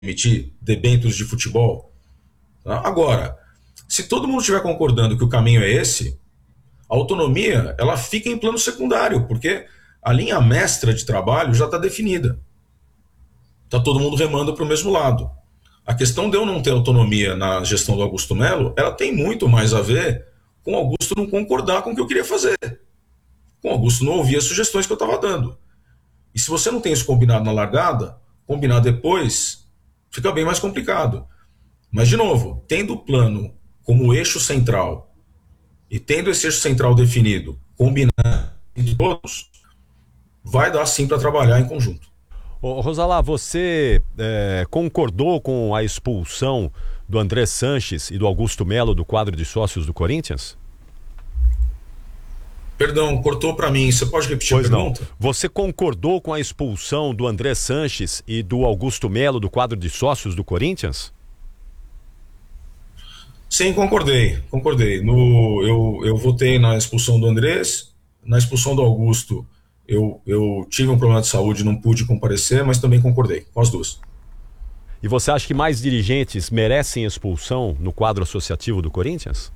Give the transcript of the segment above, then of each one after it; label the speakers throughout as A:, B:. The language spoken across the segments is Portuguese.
A: emitir debêntures de futebol. Tá? Agora, se todo mundo estiver concordando que o caminho é esse, a autonomia ela fica em plano secundário, porque a linha mestra de trabalho já está definida. Está todo mundo remando para o mesmo lado. A questão de eu não ter autonomia na gestão do Augusto Melo, ela tem muito mais a ver com o Augusto não concordar com o que eu queria fazer. Com o Augusto não ouvir as sugestões que eu estava dando. E se você não tem isso combinado na largada, combinar depois fica bem mais complicado. Mas, de novo, tendo o plano como eixo central e tendo esse eixo central definido, combinado de todos, vai dar sim para trabalhar em conjunto.
B: Ô, Rosalá, você concordou com a expulsão do André Sanches e do Augusto Melo do quadro de sócios do Corinthians?
A: Perdão, cortou para mim. Você pode repetir a pergunta?
B: Não. Você concordou com a expulsão do André Sanches e do Augusto Melo do quadro de sócios do Corinthians?
A: Sim, concordei. Eu votei na expulsão do Andrés, na expulsão do Augusto. Eu tive um problema de saúde, não pude comparecer, mas também concordei com as duas.
B: E você acha que mais dirigentes merecem expulsão no quadro associativo do Corinthians?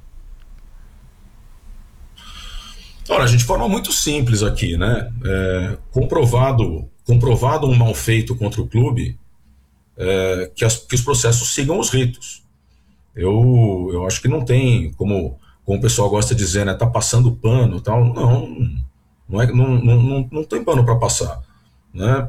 A: Olha, de forma muito simples aqui, né? Comprovado um mal feito contra o clube, que os processos sigam os ritos. Eu acho que não tem, como o pessoal gosta de dizer, né? Tá passando pano e tal. Não tem pano para passar, né?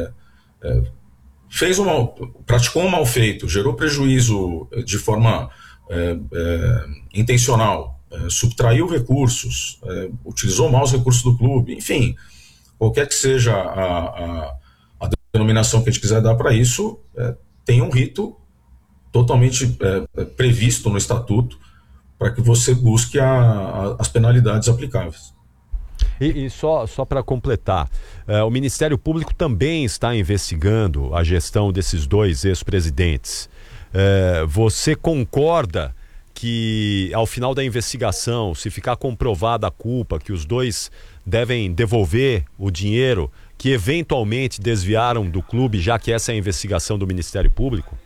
A: Praticou um mal feito, gerou prejuízo de forma intencional, subtraiu recursos, utilizou mal os recursos do clube, enfim, qualquer que seja a denominação que a gente quiser dar para isso, tem um rito totalmente previsto no estatuto para que você busque as penalidades aplicáveis.
B: E só para completar, o Ministério Público também está investigando a gestão desses dois ex-presidentes. Você concorda que ao final da investigação, se ficar comprovada a culpa, que os dois devem devolver o dinheiro que eventualmente desviaram do clube, já que essa é a investigação do Ministério Público?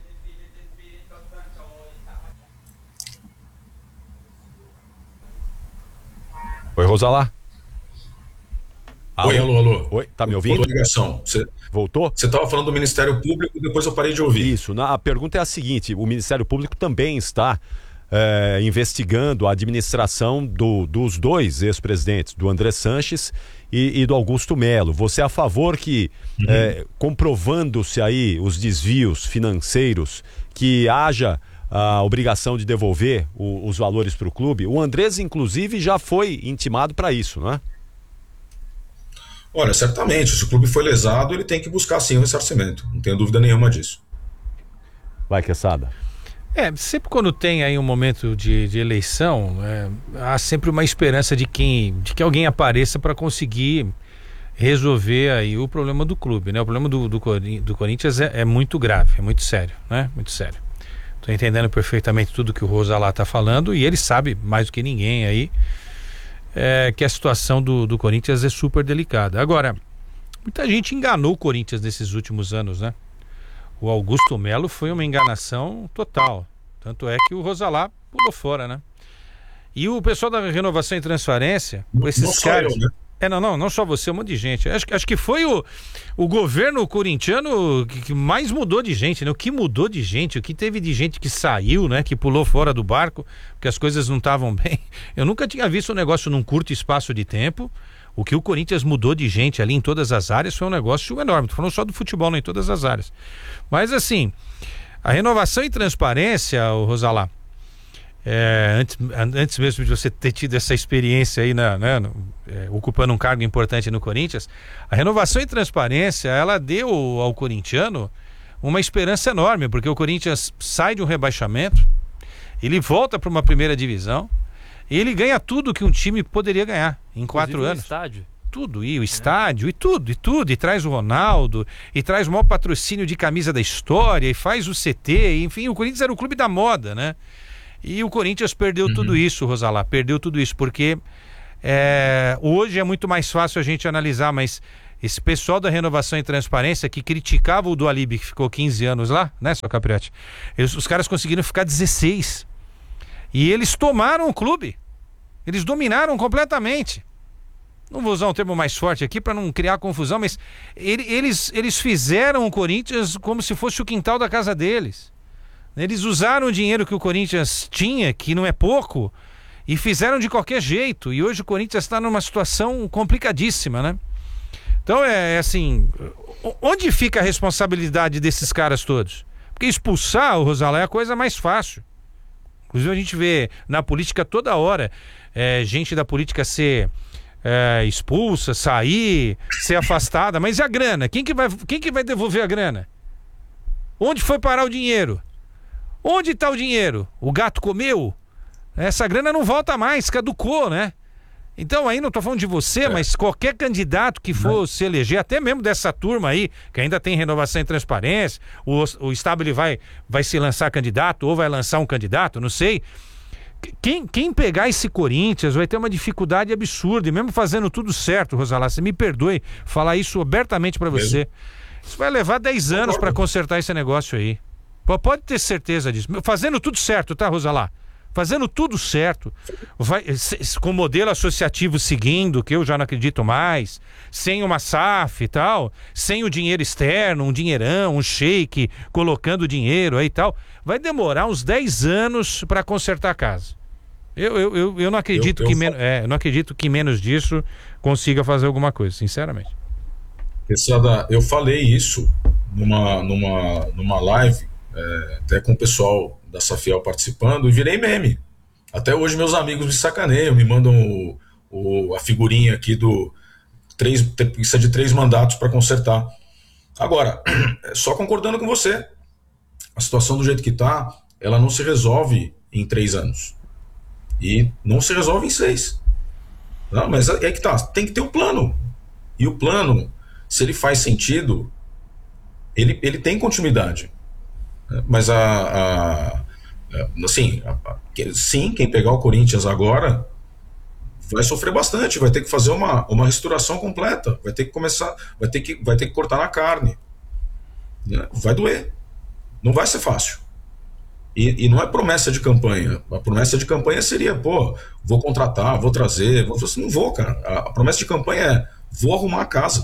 B: Oi, Rosalá.
A: Oi, alô.
B: Oi, tá me ouvindo?
A: Ligação.
B: Voltou?
A: Você estava falando do Ministério Público e depois eu parei de ouvir.
B: Isso, a pergunta é a seguinte, o Ministério Público também está investigando a administração dos dois ex-presidentes, do André Sanches e do Augusto Melo. Você é a favor que, comprovando-se aí os desvios financeiros, que haja a obrigação de devolver os valores para o clube? O Andrés, inclusive, já foi intimado para isso, não é?
A: Olha, certamente, se o clube foi lesado, ele tem que buscar sim o ressarcimento, não tenho dúvida nenhuma disso.
B: Vai, Quesada.
C: Sempre quando tem aí um momento de eleição, há sempre uma esperança de que alguém apareça para conseguir resolver aí o problema do clube, né? O problema do Corinthians é muito grave, é muito sério, né? Muito sério. Estou entendendo perfeitamente tudo que o Rosalá está falando e ele sabe mais do que ninguém aí que a situação do Corinthians é super delicada. Agora, muita gente enganou o Corinthians nesses últimos anos, né? O Augusto Melo foi uma enganação total. Tanto é que o Rosalá pulou fora, né? E o pessoal da Renovação e Transparência, com esses caras...
A: né?
C: Não só você, um monte de gente. Acho que foi o governo corintiano que mais mudou de gente, né? O que mudou de gente, o que teve de gente que saiu, né? Que pulou fora do barco, porque as coisas não estavam bem. Eu nunca tinha visto um negócio num curto espaço de tempo. O que o Corinthians mudou de gente ali em todas as áreas foi um negócio enorme. Tô falando só do futebol, não em todas as áreas. Mas assim, a Renovação e Transparência, o Rosalá, antes mesmo de você ter tido essa experiência aí ocupando um cargo importante no Corinthians, a Renovação e Transparência, ela deu ao corintiano uma esperança enorme, porque o Corinthians sai de um rebaixamento, ele volta para uma primeira divisão e ele ganha tudo que um time poderia ganhar em 4 anos.
D: O estádio.
C: Tudo, e o estádio, e tudo, e traz o Ronaldo, e traz o maior patrocínio de camisa da história, e faz o CT, enfim, o Corinthians era o clube da moda, né? E o Corinthians perdeu tudo isso, Rosalá, perdeu tudo isso, porque hoje é muito mais fácil a gente analisar, mas esse pessoal da Renovação e Transparência que criticava o Dualib, que ficou 15 anos lá, né, seu Capriotti? Os caras conseguiram ficar 16. E eles tomaram o clube. Eles dominaram completamente. Não vou usar um termo mais forte aqui para não criar confusão, mas eles fizeram o Corinthians como se fosse o quintal da casa deles. Eles usaram o dinheiro que o Corinthians tinha, que não é pouco, e fizeram de qualquer jeito. E hoje o Corinthians está numa situação complicadíssima, né? Então é assim, onde fica a responsabilidade desses caras todos? Porque expulsar o Rosalá é a coisa mais fácil. Inclusive a gente vê na política toda hora gente da política ser expulsa, sair, ser afastada. Mas e a grana? Quem que vai devolver a grana? Onde foi parar o dinheiro? Onde está o dinheiro? O gato comeu? Essa grana não volta mais, caducou, né? Então aí não estou falando de você, mas qualquer candidato que for se eleger, até mesmo dessa turma aí, que ainda tem Renovação e Transparência, o Estado ele vai se lançar candidato ou vai lançar um candidato, não sei. Quem pegar esse Corinthians vai ter uma dificuldade absurda, e mesmo fazendo tudo certo, Rosalá, você me perdoe falar isso abertamente para você. Isso vai levar 10 anos para consertar esse negócio aí. Pode ter certeza disso. Fazendo tudo certo, tá, Rosalá? Fazendo tudo certo, com modelo associativo seguindo, que eu já não acredito mais, sem uma SAF e tal, sem o dinheiro externo, um dinheirão, um shake, colocando dinheiro aí e tal, vai demorar uns 10 anos para consertar a casa. Eu não acredito não acredito que menos disso consiga fazer alguma coisa, sinceramente.
A: Eu falei isso numa live, até com o pessoal da Safiel participando, e virei meme. Até hoje meus amigos me sacaneiam, me mandam a figurinha aqui precisa de 3 mandatos para consertar. Agora, só concordando com você, a situação do jeito que está, ela não se resolve em 3 anos. E não se resolve em 6. Não, mas é que tá, tem que ter um plano. E o plano, se ele faz sentido, ele tem continuidade. Mas sim, quem pegar o Corinthians agora vai sofrer bastante, vai ter que fazer uma restauração completa, vai ter que cortar na carne, né? Vai doer, não vai ser fácil. E não é promessa de campanha. A promessa de campanha seria, vou contratar, vou trazer, não vou, cara. A promessa de campanha é, vou arrumar a casa.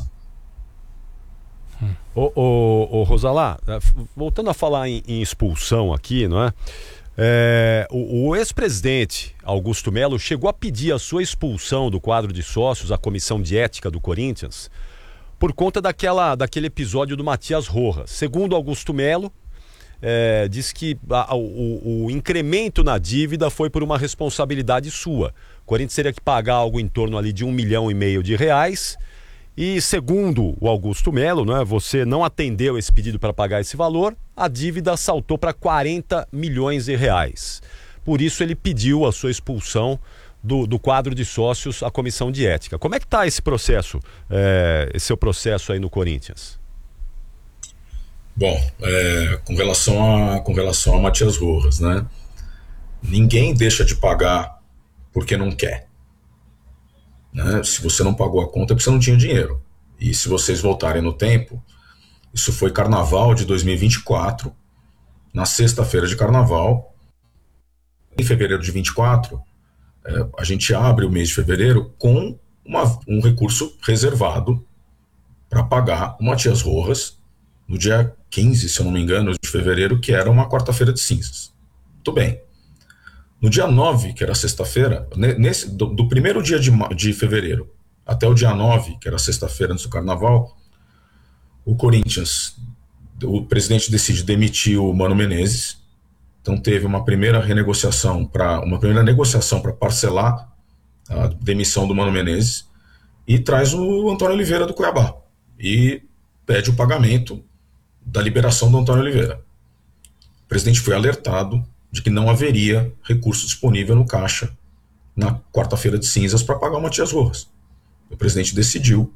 B: Rosalá, voltando a falar em expulsão aqui, não é? O ex-presidente Augusto Melo chegou a pedir a sua expulsão do quadro de sócios, a comissão de ética do Corinthians, por conta daquele episódio do Matias Rojas. Segundo Augusto Melo, diz que o incremento na dívida foi por uma responsabilidade sua. O Corinthians teria que pagar algo em torno ali de R$1,5 milhão. E segundo o Augusto Melo, né, você não atendeu esse pedido para pagar esse valor, a dívida saltou para R$40 milhões. Por isso ele pediu a sua expulsão do quadro de sócios, a comissão de ética. Como é que está esse processo, esse seu processo aí no Corinthians?
A: Bom, com relação a Matias Rojas, né? Ninguém deixa de pagar porque não quer. Né? Se você não pagou a conta é porque você não tinha dinheiro. E se vocês voltarem no tempo, isso foi carnaval de 2024, na sexta-feira de carnaval, em fevereiro de 24, a gente abre o mês de fevereiro com um recurso reservado para pagar o Matias Rojas no dia 15, se eu não me engano, de fevereiro, que era uma quarta-feira de cinzas. Muito bem. No dia 9, que era sexta-feira, do primeiro dia de fevereiro até o dia 9, que era sexta-feira antes do carnaval, o Corinthians, o presidente decide demitir o Mano Menezes. Então teve uma primeira negociação para parcelar a demissão do Mano Menezes, e traz o Antônio Oliveira do Cuiabá e pede o pagamento da liberação do Antônio Oliveira. O presidente foi alertado de que não haveria recurso disponível no caixa na quarta-feira de cinzas para pagar o Matias Rojas. O presidente decidiu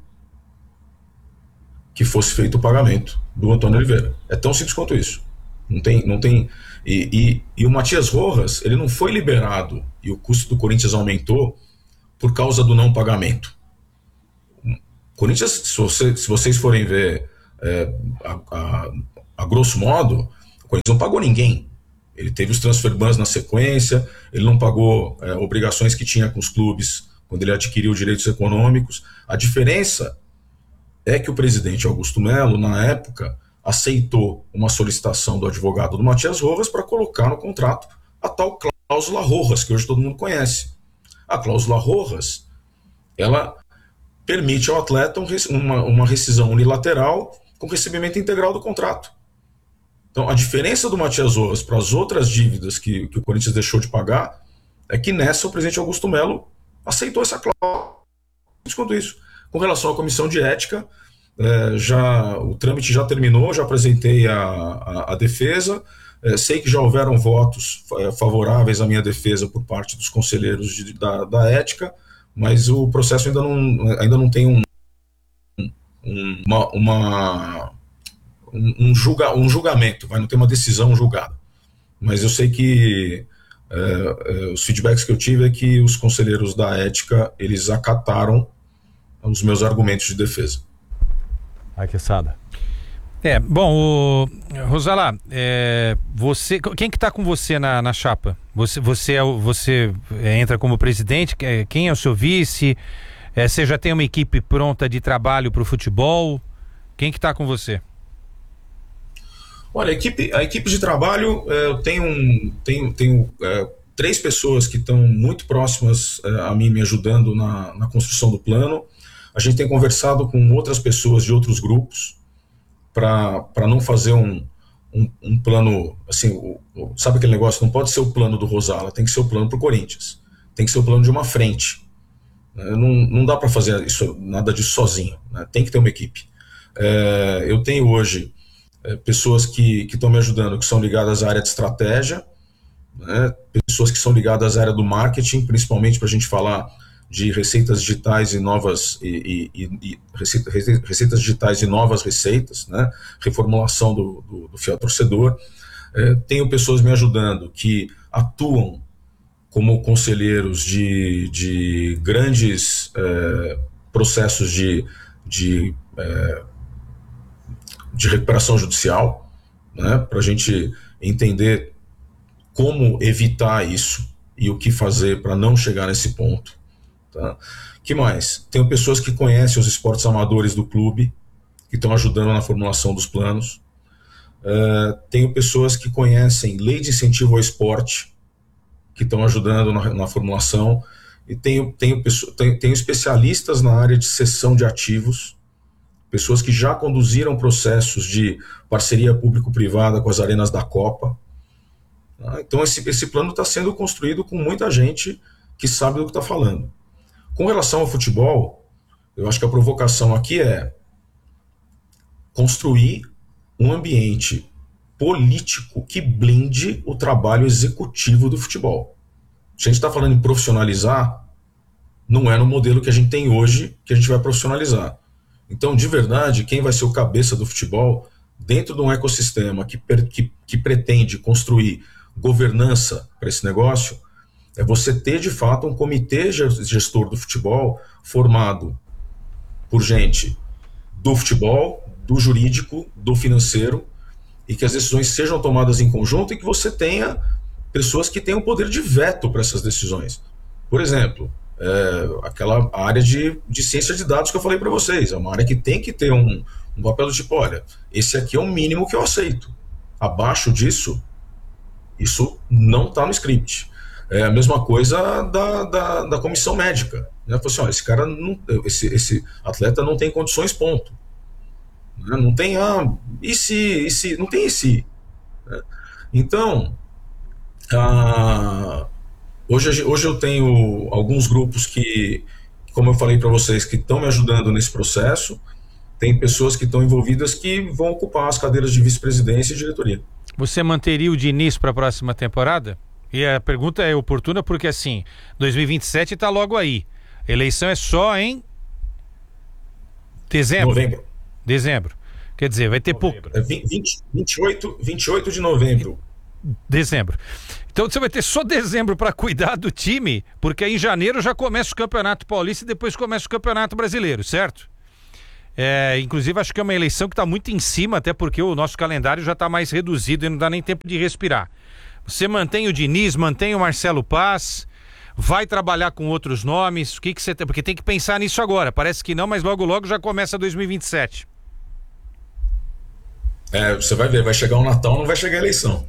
A: que fosse feito o pagamento do Antônio Oliveira. É tão simples quanto isso. Não tem. E o Matias Rojas, ele não foi liberado e o custo do Corinthians aumentou por causa do não pagamento. Corinthians, se vocês forem ver a grosso modo, o Corinthians não pagou ninguém. Ele teve os transfer bans na sequência, ele não pagou obrigações que tinha com os clubes quando ele adquiriu direitos econômicos. A diferença é que o presidente Augusto Melo, na época, aceitou uma solicitação do advogado do Matias Rojas para colocar no contrato a tal cláusula Rojas, que hoje todo mundo conhece. A cláusula Rojas, ela permite ao atleta uma rescisão unilateral com recebimento integral do contrato. Então, a diferença do Matias Rojas para as outras dívidas que o Corinthians deixou de pagar é que nessa o presidente Augusto Melo aceitou essa cláusula. Quanto isso. Com relação à comissão de ética, o trâmite já terminou, já apresentei a defesa, sei que já houveram votos favoráveis à minha defesa por parte dos conselheiros da ética, mas o processo ainda não tem um julgamento, não tem uma decisão julgada. Mas eu sei que os feedbacks que eu tive é que os conselheiros da ética, eles acataram os meus argumentos de defesa.
B: Quesada.
C: Bom, Rosalá, você, quem que está com você na chapa? Você entra como presidente, quem é o seu vice? Você já tem uma equipe pronta de trabalho para o futebol? Quem que está com você?
A: Olha, a equipe de trabalho, eu tenho 3 pessoas que estão muito próximas a mim, me ajudando na construção do plano. A gente tem conversado com outras pessoas de outros grupos para não fazer um plano, assim, sabe aquele negócio, não pode ser o plano do Rosala, tem que ser o plano para o Corinthians, tem que ser o plano de uma frente. Não dá para fazer nada disso sozinho, né? Tem que ter uma equipe. Eu tenho hoje pessoas que estão me ajudando, que são ligadas à área de estratégia, né? Pessoas que são ligadas à área do marketing, principalmente para a gente falar de receitas digitais e novas receitas digitais e novas receitas, né? Reformulação do fiel torcedor. Tenho pessoas me ajudando que atuam como conselheiros de grandes processos de recuperação judicial, né? Para a gente entender como evitar isso e o que fazer para não chegar nesse ponto. Tá? Que mais? Tenho pessoas que conhecem os esportes amadores do clube, que estão ajudando na formulação dos planos. Tenho pessoas que conhecem lei de incentivo ao esporte, que estão ajudando na formulação. E tenho especialistas na área de cessão de ativos, pessoas que já conduziram processos de parceria público-privada com as arenas da Copa. Então esse plano está sendo construído com muita gente que sabe do que está falando. Com relação ao futebol, eu acho que a provocação aqui é construir um ambiente político que blinde o trabalho executivo do futebol. Se a gente está falando em profissionalizar, não é no modelo que a gente tem hoje que a gente vai profissionalizar. Então, de verdade, quem vai ser o cabeça do futebol, dentro de um ecossistema que pretende construir governança para esse negócio, é você ter, de fato, um comitê gestor do futebol formado por gente do futebol, do jurídico, do financeiro, e que as decisões sejam tomadas em conjunto e que você tenha pessoas que tenham poder de veto para essas decisões. Por exemplo, aquela área de ciência de dados que eu falei para vocês, é uma área que tem que ter um papel do tipo, olha, esse aqui é o mínimo que eu aceito. Abaixo disso, isso não está no script. É a mesma coisa da comissão médica. Né? Assim, ó, esse atleta não tem condições, ponto. Não tem, e se, não tem e se. Né? Então, hoje eu tenho alguns grupos que, como eu falei para vocês, que estão me ajudando nesse processo. Tem pessoas que estão envolvidas que vão ocupar as cadeiras de vice-presidência e diretoria.
C: Você manteria o Diniz para a próxima temporada? E a pergunta é oportuna porque, assim, 2027 está logo aí. Eleição é só em
A: novembro.
C: Dezembro. Quer dizer, vai ter pouco.
A: 28 de novembro.
C: Dezembro. Então você vai ter só dezembro para cuidar do time, porque aí em janeiro já começa o Campeonato Paulista e depois começa o Campeonato Brasileiro, certo? Inclusive, acho que é uma eleição que está muito em cima, até porque o nosso calendário já está mais reduzido e não dá nem tempo de respirar. Você mantém o Diniz, mantém o Marcelo Paz, vai trabalhar com outros nomes? O que você tem? Porque tem que pensar nisso agora. Parece que não, mas logo logo já começa 2027.
A: Você vai ver, vai chegar o Natal, não vai chegar a eleição.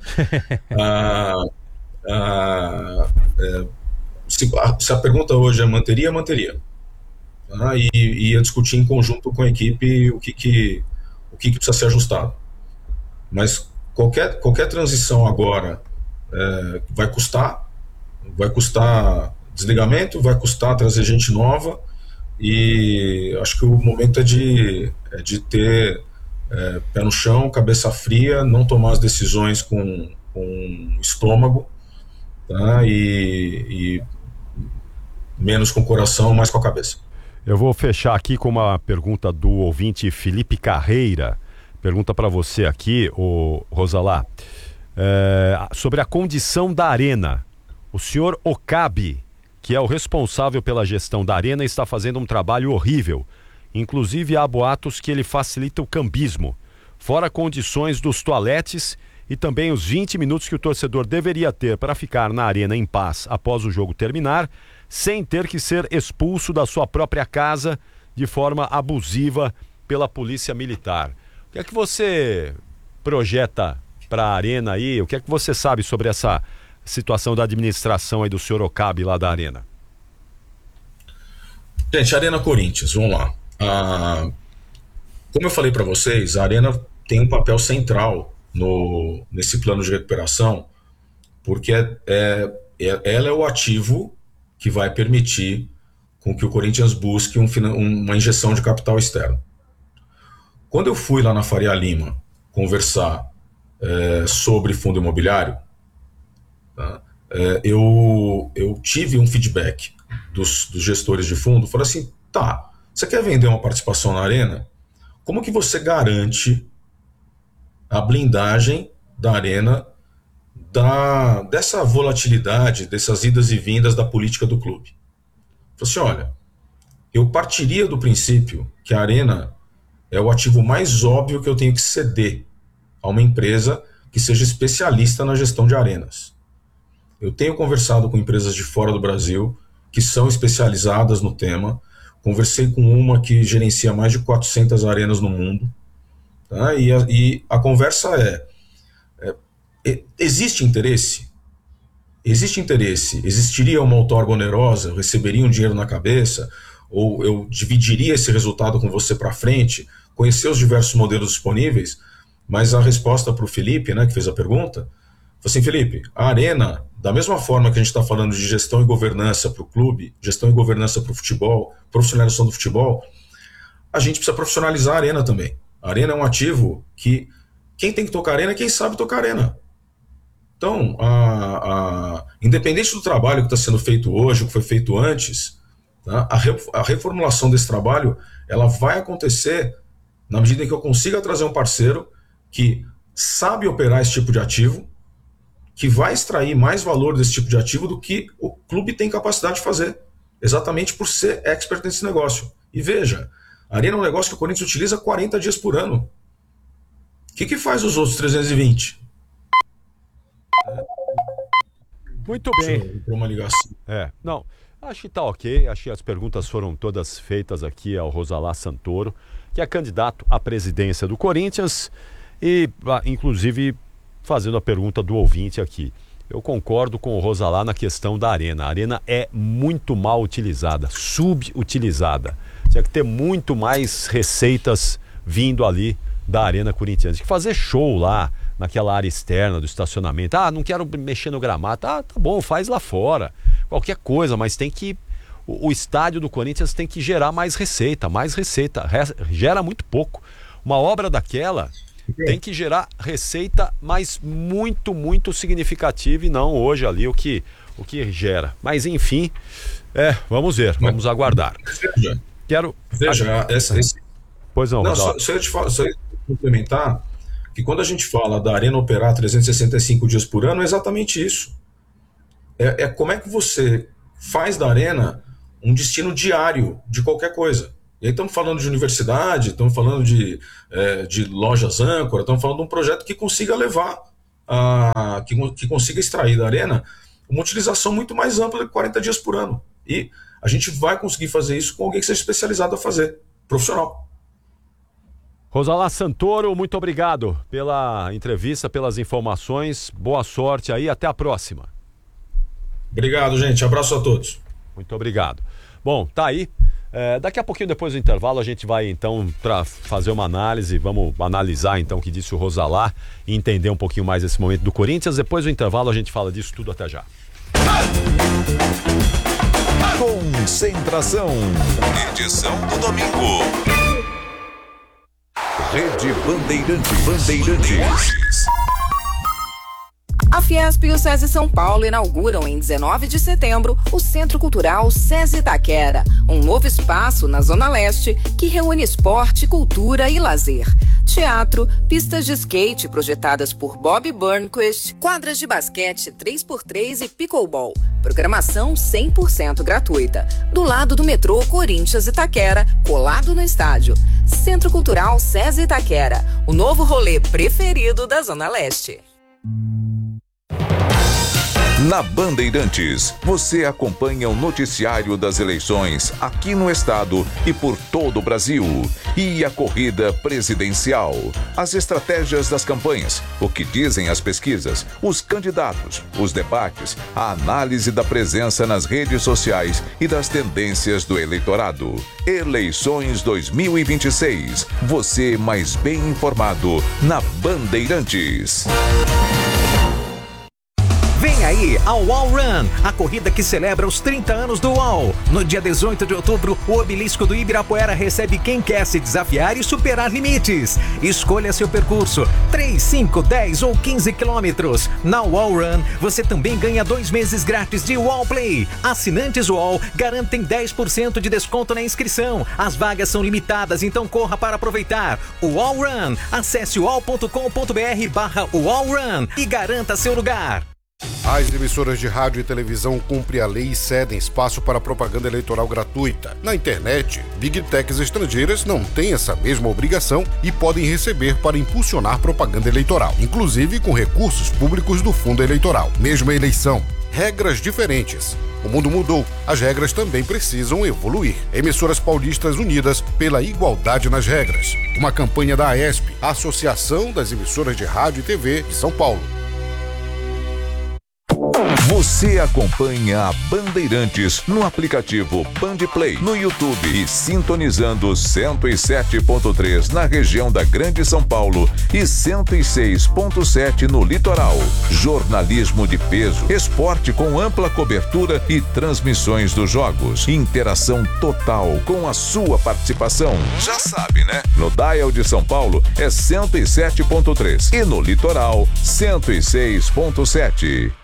A: Se a pergunta hoje é manteria, manteria. E ia discutir em conjunto com a equipe o que precisa ser ajustado. Mas qualquer transição agora vai custar desligamento, vai custar trazer gente nova, e acho que o momento é de ter pé no chão, cabeça fria, não tomar as decisões com estômago, tá? E menos com o coração, mais com a cabeça.
B: Eu vou fechar aqui com uma pergunta do ouvinte Felipe Carreira. Pergunta para você aqui, Rosalá, sobre a condição da Arena. O senhor Okabe, que é o responsável pela gestão da Arena, está fazendo um trabalho horrível. Inclusive há boatos que ele facilita o cambismo, fora condições dos toaletes e também os 20 minutos que o torcedor deveria ter para ficar na Arena em paz após o jogo terminar, sem ter que ser expulso da sua própria casa de forma abusiva pela polícia militar. O que é que você projeta para a Arena aí? O que é que você sabe sobre essa situação da administração aí do senhor Okabe lá da Arena?
A: Gente, Arena Corinthians, vamos lá. Como eu falei para vocês, a Arena tem um papel central nesse plano de recuperação, porque ela é o ativo que vai permitir com que o Corinthians busque uma injeção de capital externo. Quando eu fui lá na Faria Lima conversar sobre fundo imobiliário, tá, eu tive um feedback dos gestores de fundo. Falei assim, tá, você quer vender uma participação na Arena? Como que você garante a blindagem da Arena dessa volatilidade, dessas idas e vindas da política do clube? Falei assim, olha, eu partiria do princípio que a Arena é o ativo mais óbvio que eu tenho que ceder a uma empresa que seja especialista na gestão de arenas. Eu tenho conversado com empresas de fora do Brasil que são especializadas no tema. Conversei com uma que gerencia mais de 400 arenas no mundo. Tá? E a conversa existe interesse? Existe interesse? Existiria uma outorga onerosa? Eu receberia um dinheiro na cabeça? Ou eu dividiria esse resultado com você para frente? Conhecer os diversos modelos disponíveis? Mas a resposta para o Felipe, né, que fez a pergunta, foi assim, Felipe, a Arena, da mesma forma que a gente está falando de gestão e governança para o clube, gestão e governança para o futebol, profissionalização do futebol, a gente precisa profissionalizar a Arena também. A Arena é um ativo que quem tem que tocar a Arena é quem sabe tocar a Arena. Então, independente do trabalho que está sendo feito hoje, o que foi feito antes, tá, a reformulação desse trabalho, ela vai acontecer na medida em que eu consiga trazer um parceiro que sabe operar esse tipo de ativo, que vai extrair mais valor desse tipo de ativo do que o clube tem capacidade de fazer, exatamente por ser expert nesse negócio. E veja, a Arena é um negócio que o Corinthians utiliza 40 dias por ano. O que faz os outros 320?
B: Muito bem.
A: Uma ligação.
B: Não, acho que tá ok. Acho que as perguntas foram todas feitas aqui ao Rosalá Santoro, que é candidato à presidência do Corinthians e, inclusive, fazendo a pergunta do ouvinte aqui. Eu concordo com o Rosalá na questão da Arena. A Arena é muito mal utilizada, subutilizada. Tinha que ter muito mais receitas vindo ali da Arena Corinthians. Tinha que fazer show lá, naquela área externa do estacionamento. Não quero mexer no gramado. Tá bom, faz lá fora. Qualquer coisa, mas tem que... O estádio do Corinthians tem que gerar mais receita. Gera muito pouco. Uma obra daquela... tem que gerar receita, mas muito, muito significativa, e não hoje ali o que gera. Mas enfim, vamos ver, vamos aguardar.
A: Veja,
B: Pois não,
A: só ia complementar que quando a gente fala da Arena operar 365 dias por ano, é exatamente isso. Como é que você faz da Arena um destino diário de qualquer coisa. E aí estamos falando de universidade, estamos falando de lojas âncora, estamos falando de um projeto que consiga levar, que consiga extrair da arena uma utilização muito mais ampla de 40 dias por ano. E a gente vai conseguir fazer isso com alguém que seja especializado a fazer, profissional.
B: Rosalá Santoro, muito obrigado pela entrevista, pelas informações. Boa sorte aí, até a próxima.
A: Obrigado, gente. Abraço a todos.
B: Muito obrigado. Bom, tá aí. Daqui a pouquinho, depois do intervalo, a gente vai então para fazer uma análise. Vamos analisar então o que disse o Rosalá e entender um pouquinho mais esse momento do Corinthians. Depois do intervalo a gente fala disso tudo. Até já.
D: Concentração. Edição do domingo. Rede Bandeirantes.
E: A Fiesp e o SESI São Paulo inauguram em 19 de setembro o Centro Cultural SESI Itaquera, um novo espaço na Zona Leste que reúne esporte, cultura e lazer. Teatro, pistas de skate projetadas por Bob Burnquist, quadras de basquete 3x3 e pickleball. Programação 100% gratuita. Do lado do metrô Corinthians Itaquera, colado no estádio. Centro Cultural SESI Itaquera, o novo rolê preferido da Zona Leste.
D: Na Bandeirantes, você acompanha o noticiário das eleições aqui no estado e por todo o Brasil. E a corrida presidencial, as estratégias das campanhas, o que dizem as pesquisas, os candidatos, os debates, a análise da presença nas redes sociais e das tendências do eleitorado. Eleições 2026. Você mais bem informado na Bandeirantes.
F: Vem aí a UOL Run, a corrida que celebra os 30 anos do UOL. No dia 18 de outubro, o obelisco do Ibirapuera recebe quem quer se desafiar e superar limites. Escolha seu percurso, 3, 5, 10 ou 15 quilômetros. Na UOL Run, você também ganha 2 meses grátis de UOL Play. Assinantes UOL garantem 10% de desconto na inscrição. As vagas são limitadas, então corra para aproveitar. UOL Run, acesse uol.com.br/UOL Run e garanta seu lugar.
G: As emissoras de rádio e televisão cumprem a lei e cedem espaço para propaganda eleitoral gratuita. Na internet, Big Techs estrangeiras não têm essa mesma obrigação e podem receber para impulsionar propaganda eleitoral, inclusive com recursos públicos do fundo eleitoral. Mesma eleição, regras diferentes. O mundo mudou, as regras também precisam evoluir. Emissoras paulistas unidas pela igualdade nas regras. Uma campanha da AESP, Associação das Emissoras de Rádio e TV de São Paulo.
D: Você acompanha a Bandeirantes no aplicativo Bandplay, no YouTube e sintonizando 107.3 na região da Grande São Paulo e 106.7 no litoral. Jornalismo de peso, esporte com ampla cobertura e transmissões dos jogos. Interação total com a sua participação. Já sabe, né? No dial de São Paulo é 107.3 e no litoral 106.7.